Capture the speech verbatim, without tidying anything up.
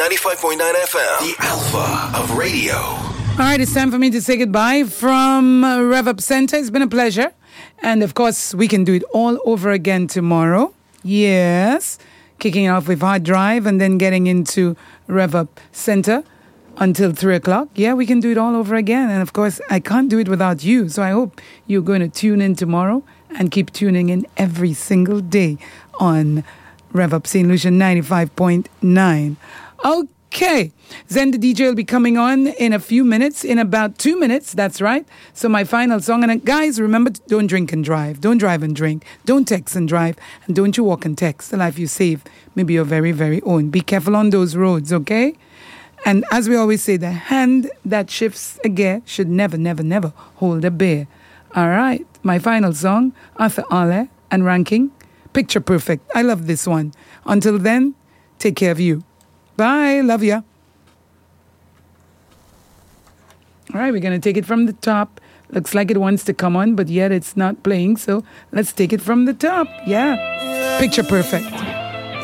ninety-five point nine F M, the alpha of radio. All right, it's time for me to say goodbye from uh, Rev Up Center. It's been a pleasure. And of course, we can do it all over again tomorrow. Yes. Kicking off with Hard Drive and then getting into Rev Up Center until three o'clock. Yeah, we can do it all over again. And of course, I can't do it without you. So I hope you're going to tune in tomorrow and keep tuning in every single day on Rev Up Saint Lucia ninety-five point nine. Okay, Zen the D J will be coming on in a few minutes, in about two minutes, that's right. So my final song, and uh, guys, remember, don't drink and drive. Don't drive and drink. Don't text and drive. And don't you walk and text. The life you save may be your very, very own. Be careful on those roads, okay? And as we always say, the hand that shifts a gear should never, never, never hold a bear. All right, my final song, Arthur Ale and Ranking, Picture Perfect. I love this one. Until then, take care of you. Bye. Love ya. All right, we're going to take it from the top. Looks like it wants to come on, but yet it's not playing. So let's take it from the top. Yeah. Picture Perfect.